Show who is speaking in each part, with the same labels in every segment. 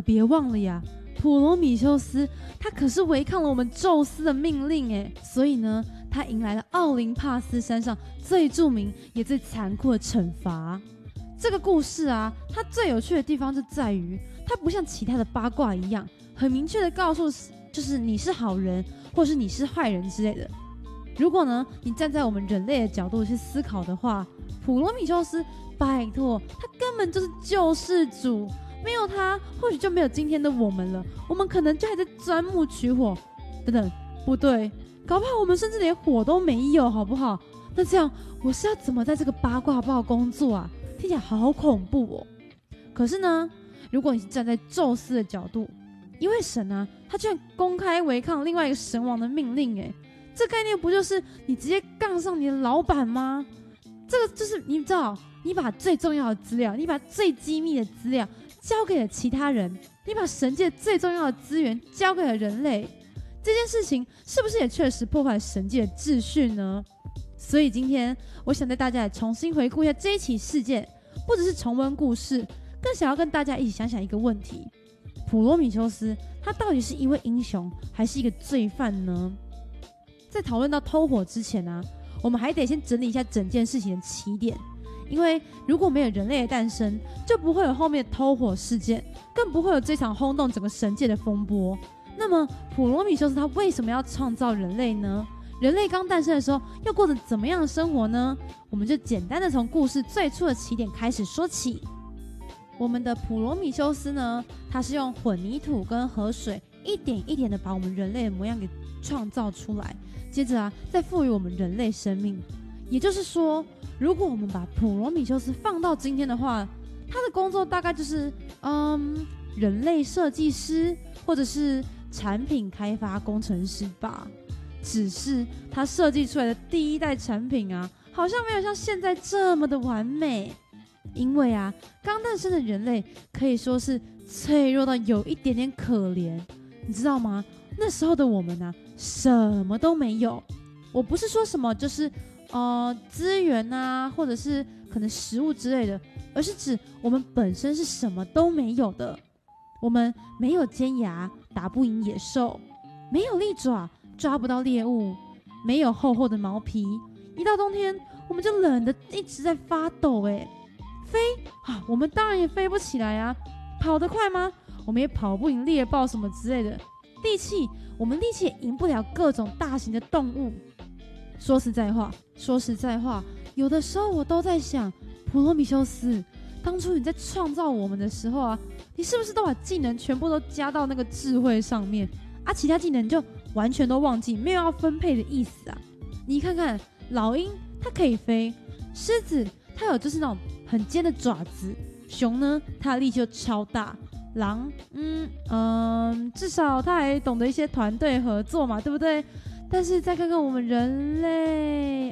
Speaker 1: 别忘了呀，普罗米修斯他可是违抗了我们宙斯的命令诶，所以呢，他迎来了奥林帕斯山上最著名也最残酷的惩罚。这个故事啊，它最有趣的地方就在于，它不像其他的八卦一样，很明确的告诉就是你是好人，或是你是坏人之类的。如果呢，你站在我们人类的角度去思考的话，普罗米修斯，拜托，他根本就是救世主，没有他，或许就没有今天的我们了。我们可能就还在钻木取火，等等，不对，搞不好我们甚至连火都没有，好不好？那这样，我是要怎么在这个八卦报工作啊？听起来好恐怖哦。可是呢，如果你是站在宙斯的角度，一位神啊，他居然公开违抗另外一个神王的命令，这概念不就是你直接杠上你的老板吗？这个就是你知道，你把最重要的资料，你把最机密的资料交给了其他人，你把神界最重要的资源交给了人类，这件事情是不是也确实破坏神界的秩序呢？所以今天我想带大家来重新回顾一下这一起事件，不只是重温故事，更想要跟大家一起想想一个问题：普罗米修斯他到底是一位英雄，还是一个罪犯呢？在讨论到偷火之前啊，我们还得先整理一下整件事情的起点，因为如果没有人类的诞生，就不会有后面的偷火事件，更不会有这场轰动整个神界的风波。那么普罗米修斯他为什么要创造人类呢？人类刚诞生的时候又过着怎么样的生活呢？我们就简单的从故事最初的起点开始说起。我们的普罗米修斯呢，他是用混凝土跟河水一点一点的把我们人类的模样给创造出来，接着啊，再赋予我们人类生命。也就是说，如果我们把普罗米修斯放到今天的话，他的工作大概就是人类设计师或者是产品开发工程师吧。只是他设计出来的第一代产品啊，好像没有像现在这么的完美。因为啊，刚诞生的人类可以说是脆弱到有一点点可怜，你知道吗？那时候的我们啊，什么都没有。我不是说什么就是资源啊，或者是可能食物之类的，而是指我们本身是什么都没有的。我们没有尖牙，打不赢野兽；没有利爪，抓不到猎物；没有厚厚的毛皮，一到冬天我们就冷得一直在发抖。飞啊，我们当然也飞不起来啊。跑得快吗？我们也跑不赢猎豹什么之类的。力气，我们力气也赢不了各种大型的动物。说实在话，有的时候我都在想，普罗米修斯，当初你在创造我们的时候啊，你是不是都把技能全部都加到那个智慧上面啊？其他技能就完全都忘记，没有要分配的意思啊？你看看，老鹰它可以飞，狮子它有就是那种很尖的爪子，熊呢它的力气就超大，狼至少它还懂得一些团队合作嘛，对不对？但是再看看我们人类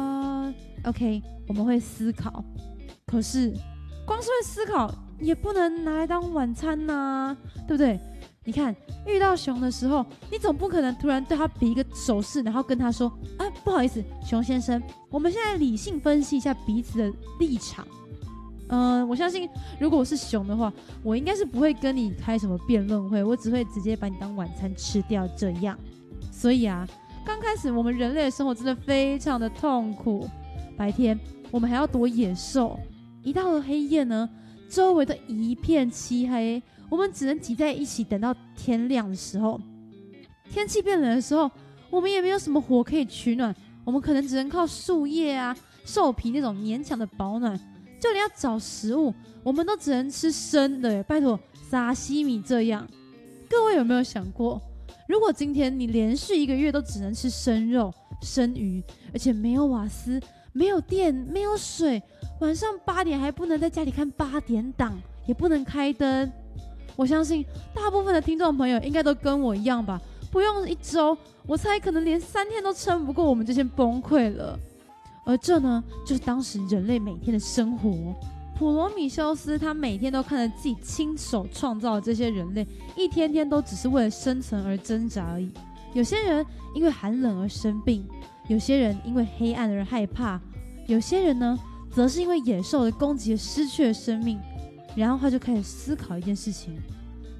Speaker 1: OK， 我们会思考，可是光是会思考也不能拿来当晚餐啊，对不对？你看遇到熊的时候，你总不可能突然对他比一个手势，然后跟他说不好意思，熊先生，我们现在理性分析一下彼此的立场。我相信如果我是熊的话，我应该是不会跟你开什么辩论会，我只会直接把你当晚餐吃掉这样。所以啊，刚开始我们人类的生活真的非常的痛苦，白天我们还要躲野兽，一到了黑夜呢，周围都一片漆黑，我们只能挤在一起等到天亮的时候。天气变冷的时候，我们也没有什么火可以取暖，我们可能只能靠树叶啊、兽皮那种勉强的保暖。就连要找食物，我们都只能吃生的，拜托，沙西米这样。各位有没有想过，如果今天你连续1个月都只能吃生肉、生鱼，而且没有瓦斯、没有电、没有水，晚上8点还不能在家里看8点档，也不能开灯，我相信大部分的听众朋友应该都跟我一样吧，不用1周，我猜可能连3天都撑不过，我们就先崩溃了。而这呢，就是当时人类每天的生活。普罗米修斯他每天都看着自己亲手创造的这些人类，一天天都只是为了生存而挣扎而已。有些人因为寒冷而生病，有些人因为黑暗而害怕，有些人呢，则是因为野兽的攻击而失去了生命。然后他就开始思考一件事情：